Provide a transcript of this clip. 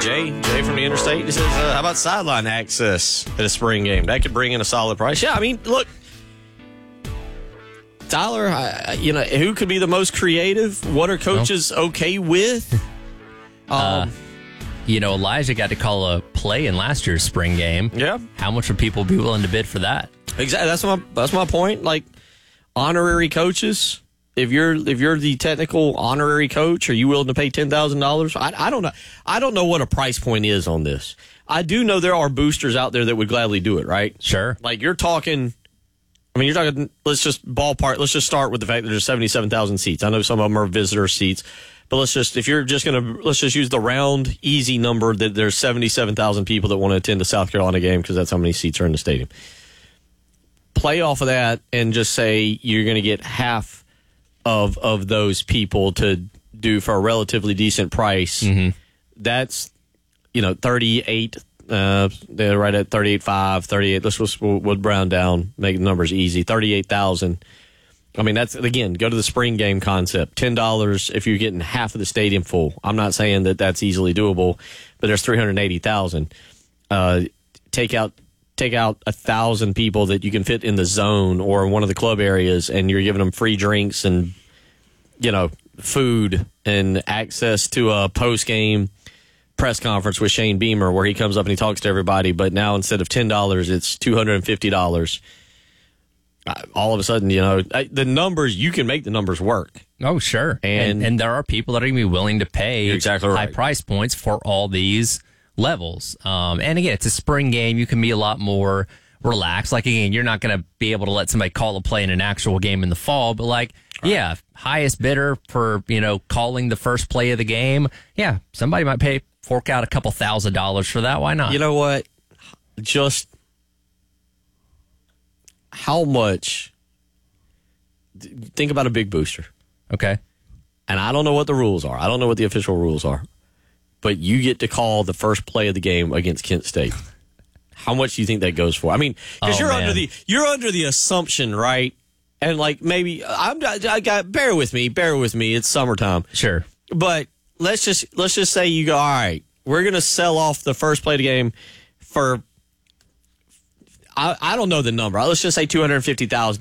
Jay from the Interstate. He says, how about sideline access at a spring game? That could bring in a solid price. Yeah, I mean, look, Tyler, who could be the most creative? What are coaches okay with? Elijah got to call a play in last year's spring game. Yeah. How much would people be willing to bid for that? Exactly. That's my point. Like, honorary coaches, if you're the technical honorary coach, are you willing to pay $10,000? I don't know. I don't know what a price point is on this. I do know there are boosters out there that would gladly do it, right? Sure. Like, you're talking, let's just ballpark. Let's just start with the fact that there's 77,000 seats. I know some of them are visitor seats, but let's just use the round, easy number that there's 77,000 people that want to attend a South Carolina game because that's how many seats are in the stadium. Play off of that and just say you're going to get half of those people to do for a relatively decent price. Mm-hmm. That's 38. They're right at 38.5, 38. We'll round down, make the numbers easy. 38,000. I mean, that's, again, go to the spring game concept. $10 if you're getting half of the stadium full. I'm not saying that that's easily doable, but there's 380,000. Take out 1,000 people that you can fit in the zone or one of the club areas, and you're giving them free drinks and, food and access to a post-game press conference with Shane Beamer where he comes up and he talks to everybody. But now instead of $10, it's $250. All of a sudden, the numbers, you can make the numbers work. Oh, sure. And there are people that are going to be willing to pay exactly right. high price points for all these levels. And again, it's a spring game. You can be a lot more relaxed. Like, again, you're not going to be able to let somebody call a play in an actual game in the fall, but highest bidder for, calling the first play of the game. Yeah, somebody might fork out a couple $1,000s for that. Why not? You know what? Just how much? Think about a big booster. Okay. And I don't know what the rules are. I don't know what the official rules are. But you get to call the first play of the game against Kent State. How much do you think that goes for? I mean, because you're under the assumption, right? And like maybe bear with me. It's summertime. Sure. But let's just say you go, all right, we're gonna sell off the first play of the game for I don't know the number. Let's just say $250,000.